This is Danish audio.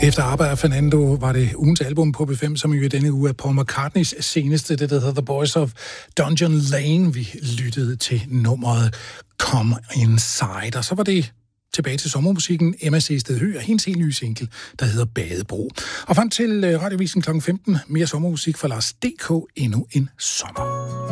Efter Arbejder Fernando var det ugens album på B5, som jo i denne uge er Paul McCartneys seneste, det der hedder The Boys of Dungeon Lane. Vi lyttede til nummeret Come Inside, og så var det tilbage til sommermusikken. Emma Sehsted Høgh og hendes helt nye single, der hedder Badebro. Og frem til Radiovisen kl. 15, mere sommermusik fra Lars DK endnu en sommer.